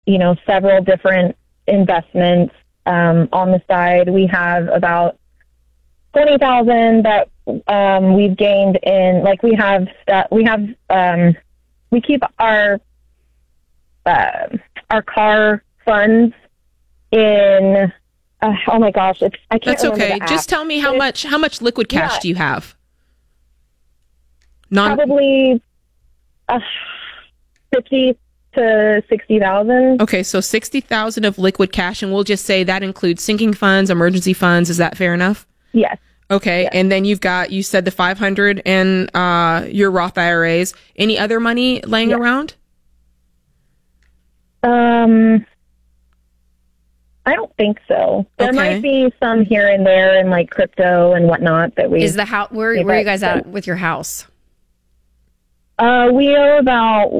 several different investments on the side. We have about 20,000 that we've gained in, like, we keep our car funds in, oh my gosh, I can't That's remember okay. the app. Just tell me how much liquid cash do you have? Probably 50 to 60,000. Okay, so 60,000 of liquid cash, and we'll just say that includes sinking funds, emergency funds. Is that fair enough? Yes. Okay, yes. And then you said the 500 and your Roth IRAs. Any other money laying around? I don't think so. There might be some here and there in like crypto and whatnot that we. Is the house? Where are you guys at with your house? We owe about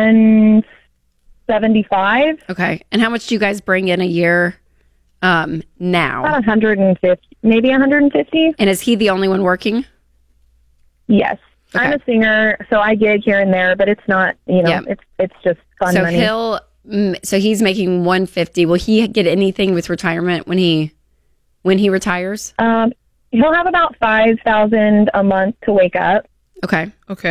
175. Okay, and how much do you guys bring in a year now? About 150, maybe 150. And is he the only one working? Yes. Okay. I'm a singer, so I gig here and there, but it's not, it's just fun money. So he's making 150. Will he get anything with retirement when he retires? He'll have about 5,000 a month to wake up. Okay.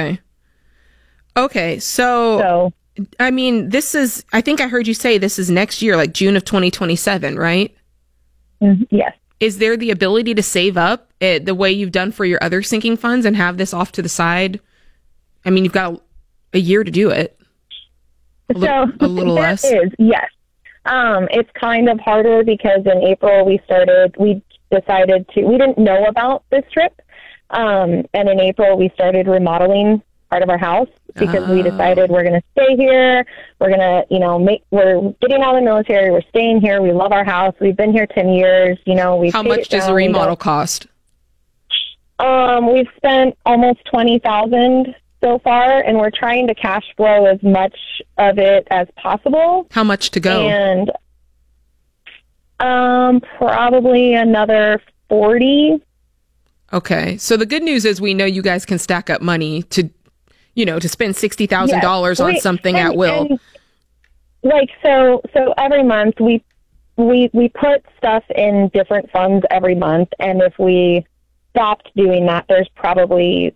So I mean, I think I heard you say this is next year, like June of 2027, right? Yes. Is there the ability to save up the way you've done for your other sinking funds and have this off to the side? I mean, you've got a year to do it. A little less? Yes. It's kind of harder because in April we didn't know about this trip. And in April we started remodeling part of our house because we decided we're going to stay here. We're going to, we're getting out of the military. We're staying here. We love our house. We've been here 10 years. How much does a remodel cost? We've spent almost $20,000 so far, and we're trying to cash flow as much of it as possible. How much to go? And probably another 40. Okay. So the good news is we know you guys can stack up money to spend $60,000 on something at will. And, so every month we put stuff in different funds every month, and if we stopped doing that, there's probably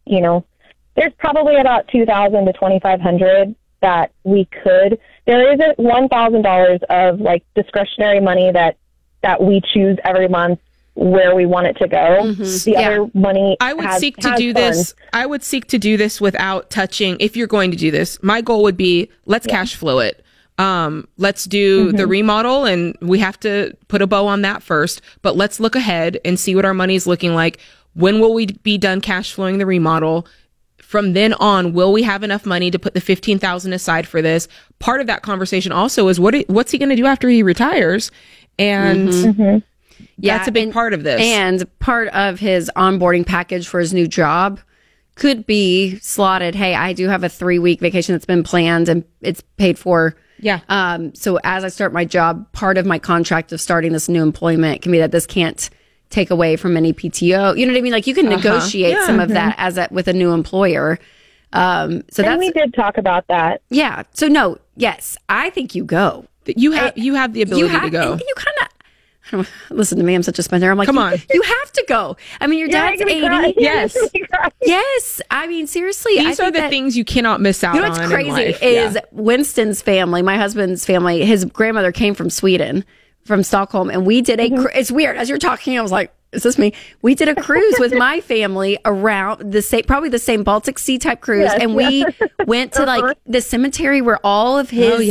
about $2,000 to $2,500 that we could. There isn't $1,000 of like discretionary money that we choose every month where we want it to go. Mm-hmm. The other money I would seek to do this without touching. If you're going to do this, my goal would be let's cash flow it. Let's do the remodel, and we have to put a bow on that first, but let's look ahead and see what our money is looking like. When will we be done cash flowing the remodel? From then on, will we have enough money to put the $15,000 aside for this? Part of that conversation also is what's he going to do after he retires? And that's a big part of this. And part of his onboarding package for his new job could be slotted, hey, I do have a 3-week vacation that's been planned and it's paid for. Yeah. So as I start my job, part of my contract of starting this new employment can be that this can't take away from any PTO. You know what I mean? Like you can negotiate some of that with a new employer. And we did talk about that. Yeah. So no, yes, I think you go. You have the ability to go. You kind of. Listen to me, I'm such a spender. I'm like, come on. You have to go. I mean, your dad's 80. Yes. Yes. I mean, seriously. These are the things you cannot miss out on. You know what's crazy is Winston's family, my husband's family, his grandmother came from Sweden, from Stockholm, and we did it's weird. As you're talking, I was like, is this me? We did a cruise with my family around probably the same Baltic Sea type cruise. And we went to like the cemetery where all of his,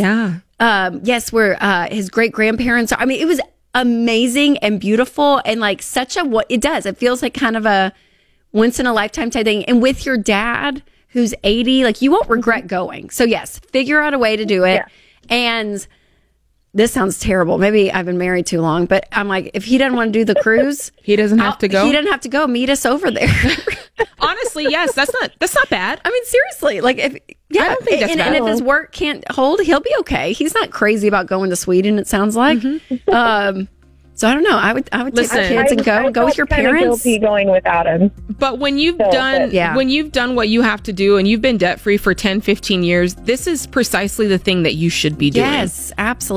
where his great grandparents are. I mean, it was amazing and beautiful and like it feels like kind of a once in a lifetime type thing. And with your dad who's 80, like you won't regret going. So yes, figure out a way to do it. Yeah. And this sounds terrible. Maybe I've been married too long, but I'm like, if he doesn't want to do the cruise, he doesn't have to go. He doesn't have to go. Meet us over there. Honestly, yes, that's not bad. I mean, seriously, like I don't think that's bad. And if his work can't hold, he'll be okay. He's not crazy about going to Sweden. It sounds like. So I don't know. I would take the kids and go with your parents. Guilty going without him. But when you've done what you have to do and you've been debt free for 10, 15 years, this is precisely the thing that you should be doing. Yes, absolutely.